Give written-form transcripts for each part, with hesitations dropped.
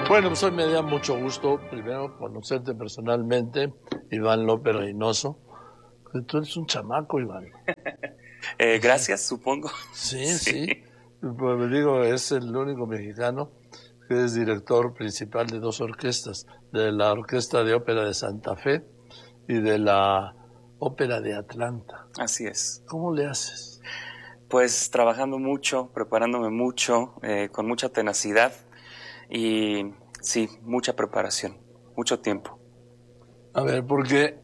Bueno, pues hoy me da mucho gusto, primero, conocerte personalmente, Iván López Reynoso. Tú eres un chamaco, Iván. Gracias, supongo. Sí. Pues digo, es el único mexicano que es director principal de dos orquestas, de la Orquesta de Ópera de Santa Fe y de la Ópera de Atlanta. Así es. ¿Cómo le haces? Pues trabajando mucho, preparándome mucho, con mucha tenacidad y sí, mucha preparación, mucho tiempo. A ver, porque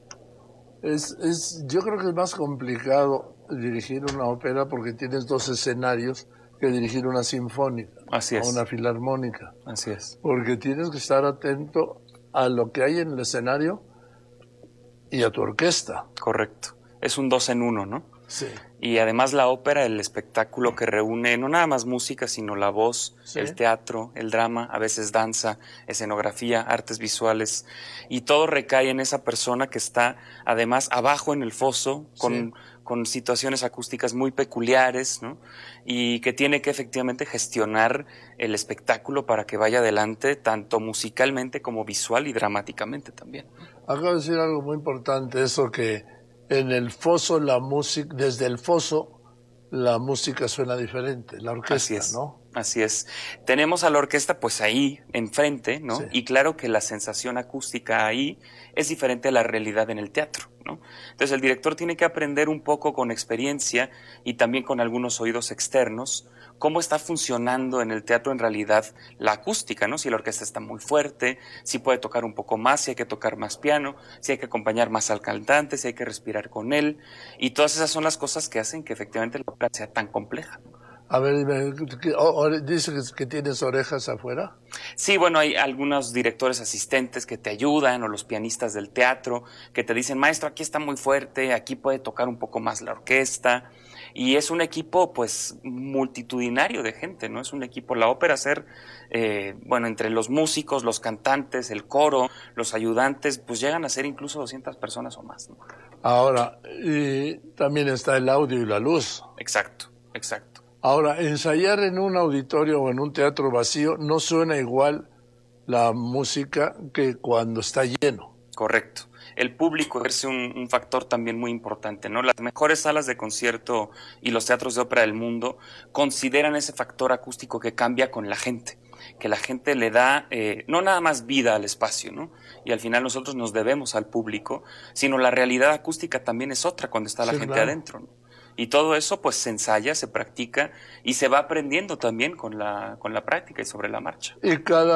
yo creo que es más complicado dirigir una ópera porque tienes dos escenarios que dirigir una sinfónica o una filarmónica. Así es. Porque tienes que estar atento a lo que hay en el escenario y a tu orquesta. Correcto. Es un 2 en 1, ¿no? Sí. Y además la ópera, el espectáculo que reúne no nada más música, sino la voz, sí, el teatro, el drama, a veces danza, escenografía, artes visuales, y todo recae en esa persona que está además abajo en el foso con situaciones acústicas muy peculiares, ¿no? Y que tiene que efectivamente gestionar el espectáculo para que vaya adelante tanto musicalmente como visual y dramáticamente también. Acabo de decir algo muy importante, eso que en el foso la música, desde el foso la música suena diferente, la orquesta, así es, ¿no? Así es. Tenemos a la orquesta pues ahí enfrente, ¿no? Sí. Y claro que la sensación acústica ahí es diferente a la realidad en el teatro, ¿no? Entonces el director tiene que aprender un poco con experiencia y también con algunos oídos externos cómo está funcionando en el teatro en realidad la acústica, ¿no? Si la orquesta está muy fuerte, si puede tocar un poco más, si hay que tocar más piano, si hay que acompañar más al cantante, si hay que respirar con él, y todas esas son las cosas que hacen que efectivamente la ópera sea tan compleja. A ver, ¿dices que tienes orejas afuera? Sí, bueno, hay algunos directores asistentes que te ayudan, o los pianistas del teatro, que te dicen, maestro, aquí está muy fuerte, aquí puede tocar un poco más la orquesta, y es un equipo, pues, multitudinario de gente, ¿no? Es un equipo, la ópera bueno, entre los músicos, los cantantes, el coro, los ayudantes, pues llegan a ser incluso 200 personas o más, ¿no? Ahora, y también está el audio y la luz. Exacto. Ahora, ensayar en un auditorio o en un teatro vacío no suena igual la música que cuando está lleno. Correcto. El público ejerce un factor también muy importante, ¿no? Las mejores salas de concierto y los teatros de ópera del mundo consideran ese factor acústico que cambia con la gente, que la gente le da no nada más vida al espacio, ¿no? Y al final nosotros nos debemos al público, sino la realidad acústica también es otra cuando está la gente adentro, ¿no? Y todo eso pues se ensaya, se practica y se va aprendiendo también con la práctica y sobre la marcha. Y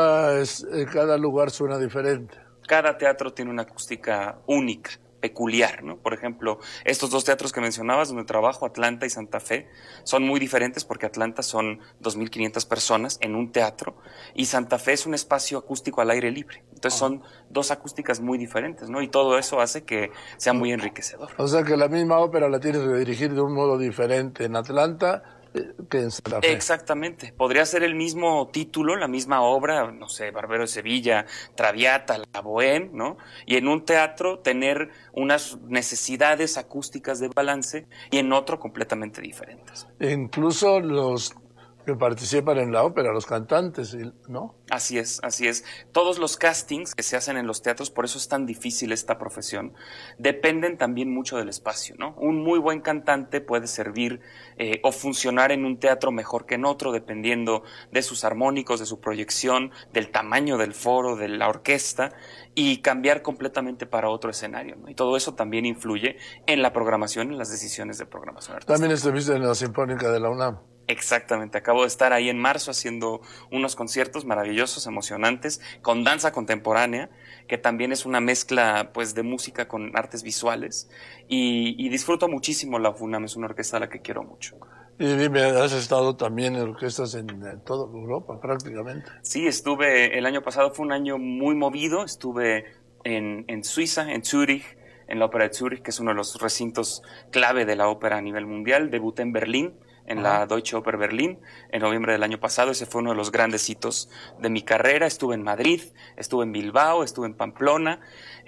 cada lugar suena diferente. Cada teatro tiene una acústica única, peculiar, ¿no? Por ejemplo, estos dos teatros que mencionabas, donde trabajo, Atlanta y Santa Fe, son muy diferentes porque Atlanta son 2.500 personas en un teatro y Santa Fe es un espacio acústico al aire libre. Entonces son dos acústicas muy diferentes, ¿no? Y todo eso hace que sea muy enriquecedor. O sea que la misma ópera la tienes que dirigir de un modo diferente en Atlanta que en Santa Fe. Exactamente. Podría ser el mismo título, la misma obra, no sé, Barbero de Sevilla, Traviata, La Bohème, ¿no? Y en un teatro tener unas necesidades acústicas de balance y en otro completamente diferentes. E incluso los que participan en la ópera, los cantantes, ¿no? Así es. Todos los castings que se hacen en los teatros, por eso es tan difícil esta profesión, dependen también mucho del espacio, ¿no? Un muy buen cantante puede servir o funcionar en un teatro mejor que en otro, dependiendo de sus armónicos, de su proyección, del tamaño del foro, de la orquesta, y cambiar completamente para otro escenario, ¿no? Y todo eso también influye en la programación, en las decisiones de programación artística. También estuviste en la Sinfónica de la UNAM. Exactamente, acabo de estar ahí en marzo haciendo unos conciertos maravillosos, emocionantes, con danza contemporánea, que también es una mezcla pues de música con artes visuales, y disfruto muchísimo la FUNAM, es una orquesta a la que quiero mucho. Y dime, ¿has estado también en orquestas en toda Europa prácticamente? Sí, estuve, el año pasado fue un año muy movido, estuve en Suiza, en Zúrich, en la Ópera de Zúrich, que es uno de los recintos clave de la ópera a nivel mundial, debuté en Berlín, en la Deutsche Oper Berlin, en noviembre del año pasado. Ese fue uno de los grandes hitos de mi carrera. Estuve en Madrid, estuve en Bilbao, estuve en Pamplona,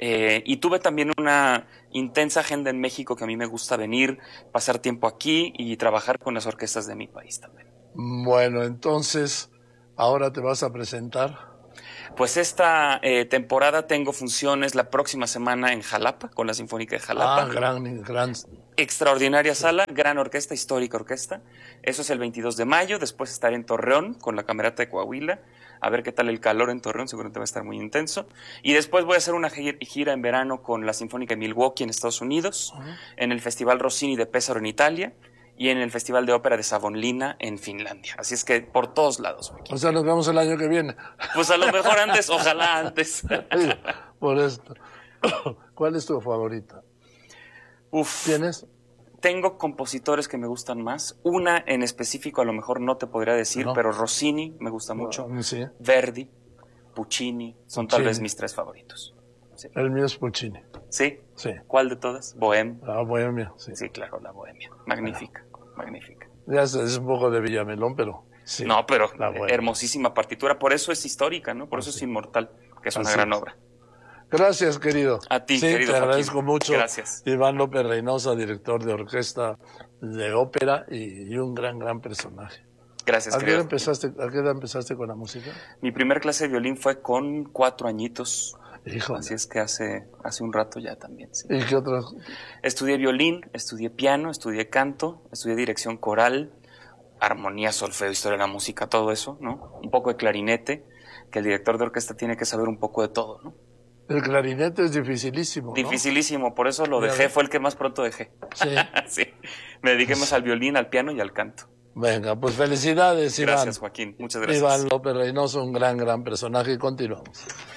y tuve también una intensa agenda en México, que a mí me gusta venir, pasar tiempo aquí y trabajar con las orquestas de mi país también. Bueno, entonces, ¿ahora te vas a presentar? Pues esta temporada tengo funciones la próxima semana en Jalapa, con la Sinfónica de Jalapa. Gran. Extraordinaria sala, gran orquesta, histórica orquesta. Eso es el 22 de mayo. Después estaré en Torreón con la Camerata de Coahuila. A ver qué tal el calor en Torreón, seguramente va a estar muy intenso. Y después voy a hacer una gira en verano con la Sinfónica de Milwaukee en Estados Unidos, en el Festival Rossini de Pesaro en Italia y en el Festival de Ópera de Savonlinna en Finlandia. Así es que por todos lados. O sea, nos vemos el año que viene. Pues a lo mejor antes, ojalá antes. Sí, por esto. ¿Cuál es tu favorita? ¿Tienes? Tengo compositores que me gustan más. Una en específico a lo mejor no te podría decir, pero Rossini me gusta mucho. Sí. Verdi, Puccini, son tal vez mis 3 favoritos. Sí. El mío es Puccini. ¿Sí? Sí. ¿Cuál de todas? Bohème. La Bohemia, sí. Sí, claro, la Bohemia. Magnífica, magnífica. Ya es un poco de Villamelón, pero sí. No, pero hermosísima partitura. Por eso es histórica, ¿no? Por eso es inmortal, que es una gran obra. Gracias, querido. A ti, sí, querido te agradezco Joaquín. mucho. Gracias. Iván López Reynosa, director de orquesta de ópera y un gran personaje. Gracias, ¿A qué edad empezaste con la música? Mi primer clase de violín fue con 4 añitos. Híjole. Así es que hace un rato ya también. Sí. ¿Y qué otros? Estudié violín, estudié piano, estudié canto, estudié dirección coral, armonía, solfeo, historia de la música, todo eso, ¿no? Un poco de clarinete, que el director de orquesta tiene que saber un poco de todo, ¿no? El clarinete es dificilísimo, ¿no? Dificilísimo, por eso lo dejé, fue el que más pronto dejé. Sí. Sí. Me dediqué más al violín, al piano y al canto. Venga, pues felicidades, Iván. Gracias, Joaquín. Muchas gracias. Iván López Reynoso, un gran personaje. Y continuamos.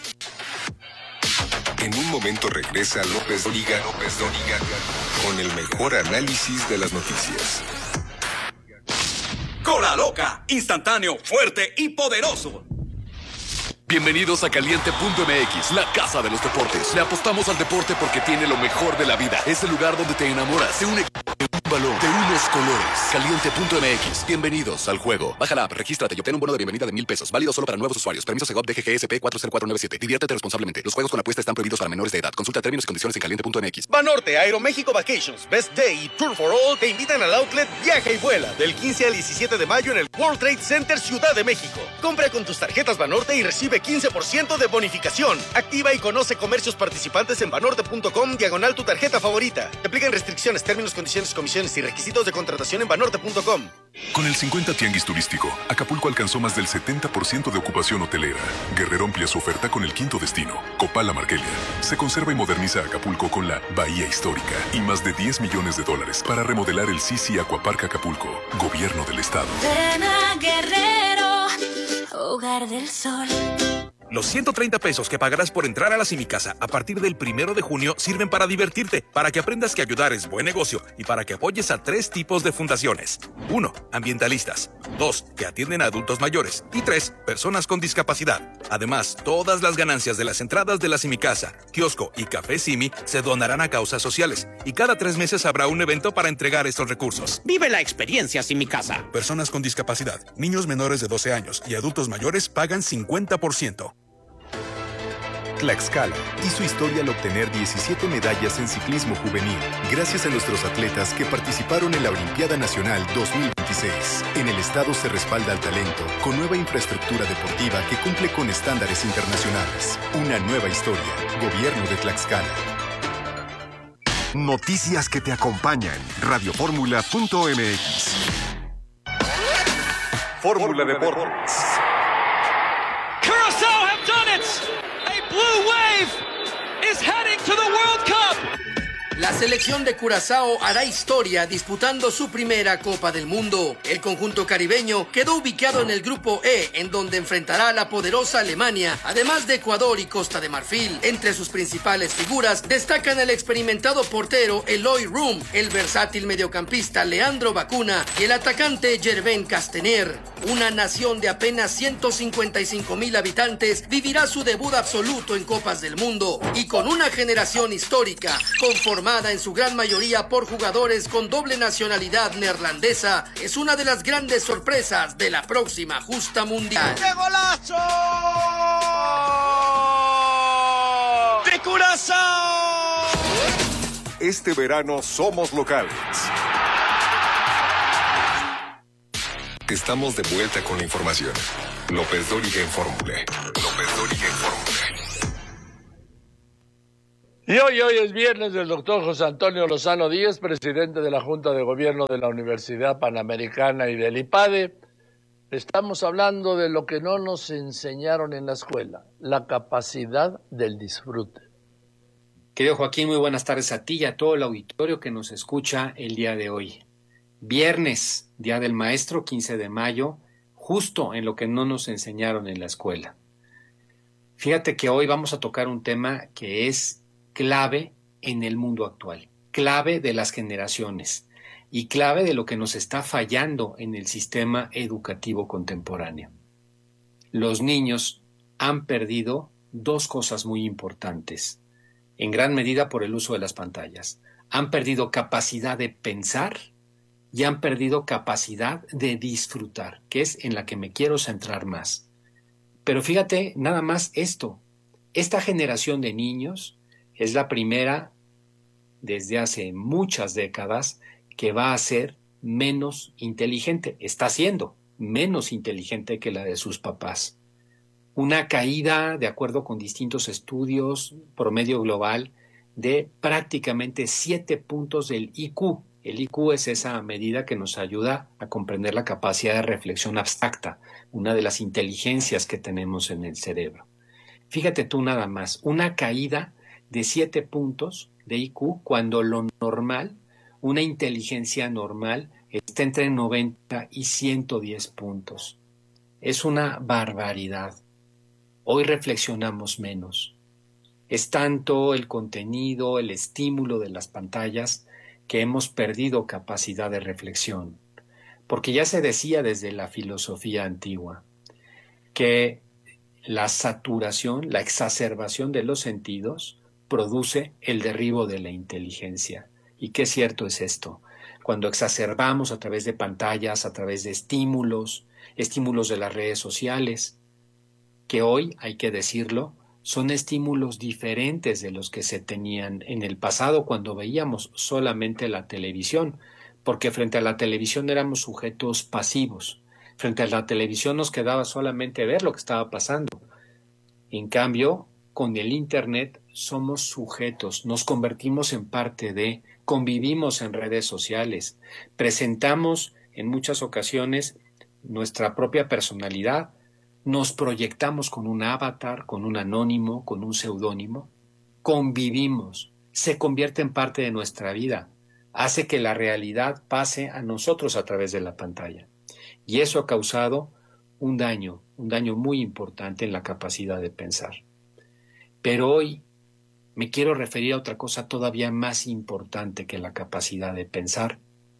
En un momento regresa López Dóriga con el mejor análisis de las noticias. Cola Loca, instantáneo, fuerte y poderoso. Bienvenidos a Caliente.mx, la casa de los deportes. Le apostamos al deporte porque tiene lo mejor de la vida. Es el lugar donde te enamoras de un balón, de unos colores. Caliente.mx, bienvenidos al juego. Baja la app, regístrate y obtén un bono de bienvenida de $1,000. Válido solo para nuevos usuarios. Permiso Segov DGGSP 40497. Diviértete responsablemente. Los juegos con apuesta están prohibidos para menores de edad. Consulta términos y condiciones en Caliente.mx. Banorte, Aeroméxico Vacations, Best Day y Tour for All te invitan al outlet Viaja y Vuela del 15 al 17 de mayo en el World Trade Center Ciudad de México. Compra con tus tarjetas Banorte y recibe 15% de bonificación. Activa y conoce comercios participantes en banorte.com/tu tarjeta favorita. Te aplican restricciones, términos, condiciones, comisiones y requisitos de contratación en banorte.com. Con el 50 Tianguis Turístico, Acapulco alcanzó más del 70% de ocupación hotelera. Guerrero amplía su oferta con el 5º destino, Copala Marquelia. Se conserva y moderniza Acapulco con la Bahía Histórica y más de $10 millones para remodelar el Sisi Aquapark Acapulco, Gobierno del Estado. Ven a Guerrero, hogar del sol. Los 130 pesos que pagarás por entrar a la Simicasa a partir del 1 de junio sirven para divertirte, para que aprendas que ayudar es buen negocio y para que apoyes a 3 tipos de fundaciones. 1. Ambientalistas. 2. Que atienden a adultos mayores. Y 3. Personas con discapacidad. Además, todas las ganancias de las entradas de la Simicasa, kiosco y café Simi se donarán a causas sociales. Y cada 3 meses habrá un evento para entregar estos recursos. Vive la experiencia Simicasa. Personas con discapacidad, niños menores de 12 años y adultos mayores pagan 50%. Tlaxcala hizo historia al obtener 17 medallas en ciclismo juvenil, gracias a nuestros atletas que participaron en la Olimpiada Nacional 2026. En el estado se respalda al talento con nueva infraestructura deportiva que cumple con estándares internacionales. Una nueva historia. Gobierno de Tlaxcala. Noticias que te acompañan. Radioformula.mx. Fórmula Deportes. Curaçao have done it! A blue wave is heading to the World Cup! La selección de Curazao hará historia disputando su primera Copa del Mundo. El conjunto caribeño quedó ubicado en el grupo E, en donde enfrentará a la poderosa Alemania, además de Ecuador y Costa de Marfil. Entre sus principales figuras destacan el experimentado portero Eloy Room, el versátil mediocampista Leandro Bacuna y el atacante Gervais Castaner. Una nación de apenas 155,000 habitantes vivirá su debut absoluto en Copas del Mundo y con una generación histórica conformada en su gran mayoría por jugadores con doble nacionalidad neerlandesa, es una de las grandes sorpresas de la próxima justa mundial. ¡Qué golazo! ¡De Curazao! Este verano somos locales. Estamos de vuelta con la información. López Dóriga en Fórmula. López Dóriga en Fórmula. Y hoy es viernes del doctor José Antonio Lozano Díez, presidente de la Junta de Gobierno de la Universidad Panamericana y del IPADE. Estamos hablando de lo que no nos enseñaron en la escuela, la capacidad del disfrute. Querido Joaquín, muy buenas tardes a ti y a todo el auditorio que nos escucha el día de hoy. Viernes, Día del Maestro, 15 de mayo, justo en lo que no nos enseñaron en la escuela. Fíjate que hoy vamos a tocar un tema que es clave en el mundo actual, clave de las generaciones y clave de lo que nos está fallando en el sistema educativo contemporáneo. Los niños han perdido dos cosas muy importantes, en gran medida por el uso de las pantallas. Han perdido capacidad de pensar y han perdido capacidad de disfrutar, que es en la que me quiero centrar más. Pero fíjate nada más esto, esta generación de niños es la primera desde hace muchas décadas que va a ser menos inteligente, está siendo menos inteligente que la de sus papás. Una caída, de acuerdo con distintos estudios, promedio global, de prácticamente 7 puntos del IQ. El IQ es esa medida que nos ayuda a comprender la capacidad de reflexión abstracta, una de las inteligencias que tenemos en el cerebro. Fíjate tú nada más, una caída de 7 puntos de IQ cuando lo normal, una inteligencia normal, está entre 90 y 110 puntos. Es una barbaridad. Hoy reflexionamos menos. Es tanto el contenido, el estímulo de las pantallas que hemos perdido capacidad de reflexión. Porque ya se decía desde la filosofía antigua que la saturación, la exacerbación de los sentidos produce el derribo de la inteligencia. Y qué cierto es esto. Cuando exacerbamos a través de pantallas, a través de estímulos de las redes sociales, que hoy, hay que decirlo, son estímulos diferentes de los que se tenían en el pasado cuando veíamos solamente la televisión, porque frente a la televisión éramos sujetos pasivos. Frente a la televisión nos quedaba solamente ver lo que estaba pasando. En cambio, con el Internet somos sujetos, nos convertimos en parte de, convivimos en redes sociales, presentamos en muchas ocasiones nuestra propia personalidad, nos proyectamos con un avatar, con un anónimo, con un seudónimo, convivimos, se convierte en parte de nuestra vida, hace que la realidad pase a nosotros a través de la pantalla. Y eso ha causado un daño muy importante en la capacidad de pensar. Pero hoy me quiero referir a otra cosa todavía más importante que la capacidad de pensar.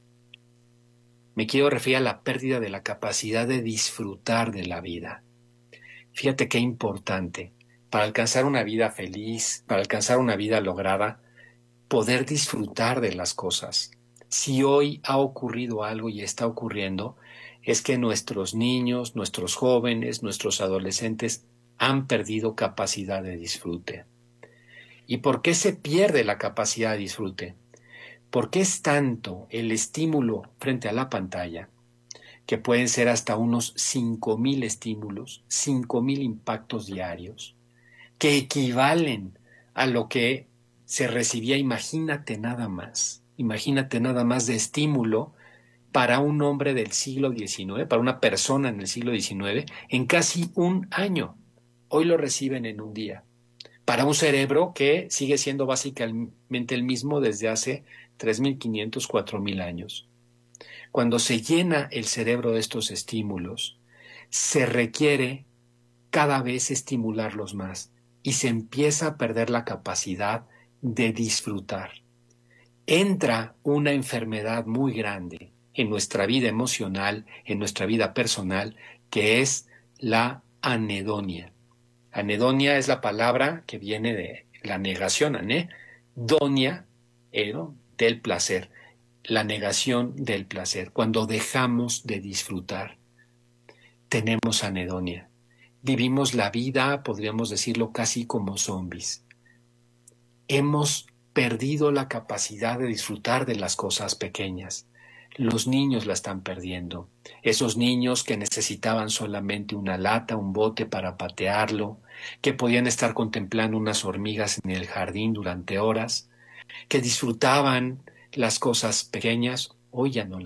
Me quiero referir a la pérdida de la capacidad de disfrutar de la vida. Fíjate qué importante, para alcanzar una vida feliz, para alcanzar una vida lograda, poder disfrutar de las cosas. Si hoy ha ocurrido algo y está ocurriendo, es que nuestros niños, nuestros jóvenes, nuestros adolescentes han perdido capacidad de disfrute. ¿Y por qué se pierde la capacidad de disfrute? Porque es tanto el estímulo frente a la pantalla, que pueden ser hasta unos 5,000 estímulos, 5,000 impactos diarios, que equivalen a lo que se recibía, imagínate nada más de estímulo para un hombre del siglo XIX, para una persona en el siglo XIX, en casi un año. Hoy lo reciben en un día. Para un cerebro que sigue siendo básicamente el mismo desde hace 3.500, 4.000 años. Cuando se llena el cerebro de estos estímulos, se requiere cada vez estimularlos más y se empieza a perder la capacidad de disfrutar. Entra una enfermedad muy grande en nuestra vida emocional, en nuestra vida personal, que es la anedonia. Anedonia es la palabra que viene de la negación, donia, del placer, la negación del placer. Cuando dejamos de disfrutar, tenemos anedonia. Vivimos la vida, podríamos decirlo, casi como zombies. Hemos perdido la capacidad de disfrutar de las cosas pequeñas. Los niños la están perdiendo. Esos niños que necesitaban solamente una lata, un bote para patearlo, que podían estar contemplando unas hormigas en el jardín durante horas, que disfrutaban las cosas pequeñas, hoy ya no